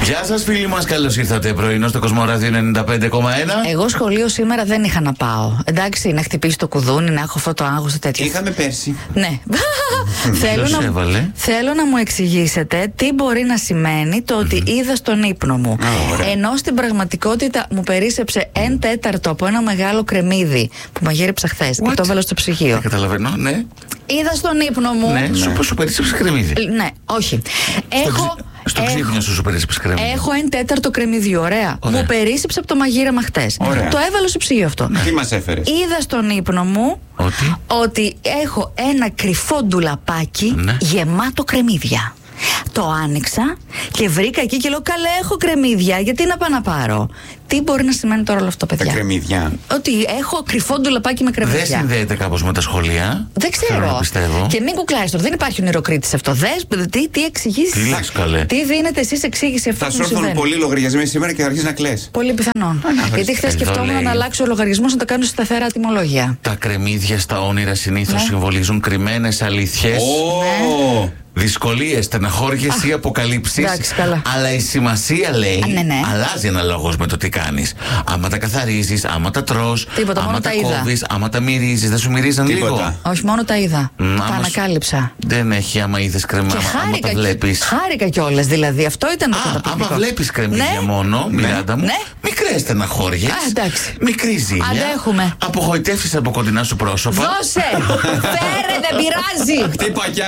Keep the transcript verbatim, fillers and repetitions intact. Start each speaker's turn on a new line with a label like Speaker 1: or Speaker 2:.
Speaker 1: Γεια σας φίλοι μας, καλώς ήρθατε πρωινό στο Κοσμοράδιο ενενήντα πέντε κόμμα ένα.
Speaker 2: Εγώ σχολείο σήμερα δεν είχα να πάω. Εντάξει, να χτυπήσει το κουδούνι, να έχω αυτό το άγχος και τέτοια.
Speaker 3: Είχαμε πέρσι.
Speaker 2: Ναι. θέλω, να, θέλω να μου εξηγήσετε τι μπορεί να σημαίνει το ότι mm-hmm. είδα στον ύπνο μου.
Speaker 3: Oh,
Speaker 2: ενώ στην πραγματικότητα μου περίσσεψε ένα τέταρτο από ένα μεγάλο κρεμμύδι που μαγείρεψα χθες και το έβαλα στο ψυγείο.
Speaker 1: Δεν καταλαβαίνω, ναι.
Speaker 2: Είδα στον ύπνο μου.
Speaker 1: Ναι, σου, ναι. σου περίσσεψε κρεμμύδι.
Speaker 2: Ναι, όχι.
Speaker 1: Στο
Speaker 2: έχω.
Speaker 1: Στο ξύπνιο σου σου περίσσεψε κρεμμύδι.
Speaker 2: Έχω ένα τέταρτο κρεμμύδι, ωραία. ωραία. Μου περίσσεψε από το μαγείρεμα χτες. Το έβαλα στο ψυγείο αυτό.
Speaker 3: Ναι. Τι μας έφερες?
Speaker 2: Είδα στον ύπνο μου
Speaker 1: ότι,
Speaker 2: ότι έχω ένα κρυφό ντουλαπάκι
Speaker 1: ναι.
Speaker 2: γεμάτο κρεμμύδια. Το άνοιξα και βρήκα εκεί και λέω: καλέ, έχω κρεμμύδια, γιατί να πάω να πάρω. Τι μπορεί να σημαίνει τώρα όλο αυτό, παιδιά?
Speaker 3: Τα κρεμμύδια.
Speaker 2: Ότι έχω κρυφό ντουλαπάκι με κρεμμύδια.
Speaker 1: Δεν συνδέεται κάπως με τα σχολεία?
Speaker 2: Δεν ξέρω.
Speaker 1: Πιστεύω.
Speaker 2: Και μην κουκλάρεις τώρα, δεν υπάρχει ονειροκρίτη σε αυτό. Δες, τι, τι εξηγήσεις.
Speaker 1: Τι λες, καλέ?
Speaker 2: Τι δίνετε εσείς εξήγηση αυτό?
Speaker 3: Θα σου έρθουν πολλοί λογαριασμοί σήμερα και θα αρχίσεις να κλαις.
Speaker 2: Πολύ πιθανόν. Γιατί χθες σκεφτόμουν να αλλάξω ο λογαριασμός, να το κάνω σταθερά τιμολόγια.
Speaker 1: Τα κρεμμύδια στα όνειρα συνήθως ναι. συμβολίζουν κρυμμένες αλήθειες.
Speaker 3: Oh.
Speaker 1: Ναι. Δυσκολίες, στεναχώριες ή αποκαλύψεις. Αλλά η σημασία, λέει,
Speaker 2: Α, ναι, ναι.
Speaker 1: αλλάζει αναλόγως με το τι κάνεις. Άμα τα καθαρίζεις, άμα τα τρως,
Speaker 2: τίποτα,
Speaker 1: άμα τα,
Speaker 2: τα
Speaker 1: κόβεις, άμα τα μυρίζεις. Δεν σου μυρίζαν λίγο?
Speaker 2: Όχι, μόνο τα είδα. Mm, τα ανακάλυψα.
Speaker 1: Σου... Δεν έχει άμα είδες κρεμμύδια. Άμα, άμα τα βλέπεις.
Speaker 2: Χάρηκα κιόλας, δηλαδή. Αυτό ήταν το καταπληκτικό.
Speaker 1: Άμα βλέπεις κρεμμύδια
Speaker 2: ναι.
Speaker 1: μόνο,
Speaker 2: ναι.
Speaker 1: Μιράντα μου,
Speaker 2: ναι.
Speaker 1: μικρές στεναχώριες. Μικρή ζήλια.
Speaker 2: Αντέχουμε.
Speaker 1: Απογοητεύσεις από κοντινά σου πρόσωπα.
Speaker 2: Δώσε! Φέρε, δεν πειράζει.
Speaker 3: Χτύπα κι